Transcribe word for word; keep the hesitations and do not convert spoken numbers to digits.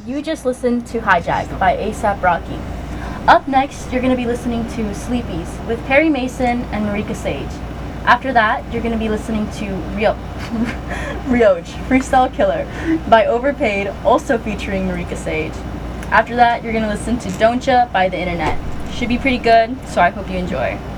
You just listened to Hijack by ASAP Rocky. Up next, you're going to be listening to Sleepies with Perry Mason and Marika Sage. After that, you're going to be listening to Rio- Rioch, Freestyle Killer by Overpaid, also featuring Marika Sage. After that, you're going to listen to Don't Ya by The Internet. Should be pretty good, so I hope you enjoy.